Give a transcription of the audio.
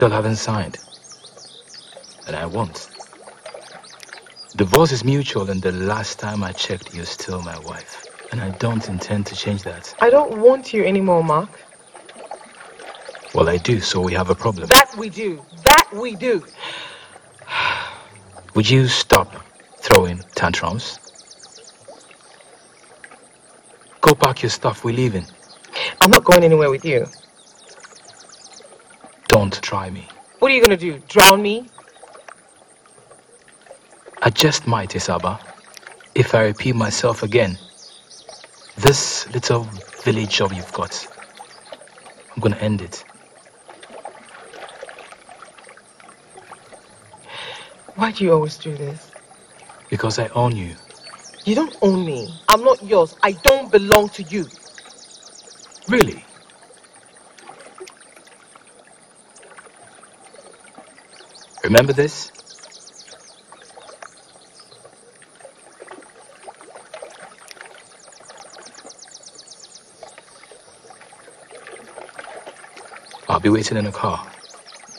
Still haven't signed. And I won't. Divorce is mutual, and the last time I checked, you're still my wife. And I don't intend to change that. I don't want you anymore, Mark. Well, I do, so we have a problem. That we do. That we do. Would you stop throwing tantrums? Go pack your stuff, we're leaving. I'm not going anywhere with you. Don't try me. What are you going to do? Drown me? I just might, Isaba. If I repeat myself again, this little village job you've got, I'm gonna end it. Why do you always do this? Because I own you. You don't own me. I'm not yours. I don't belong to you. Really? Remember this? I'll be waiting in the car.